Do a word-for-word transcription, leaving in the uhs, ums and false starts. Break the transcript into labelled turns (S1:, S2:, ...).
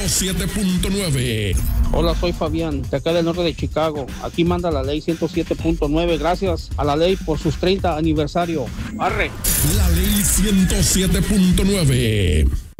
S1: siete punto nueve.
S2: Hola, soy Fabián, de acá del norte de Chicago. Aquí manda la ley ciento siete punto nueve. Gracias a la ley por sus treinta aniversario. ¡Arre!
S1: La ley ciento siete punto nueve.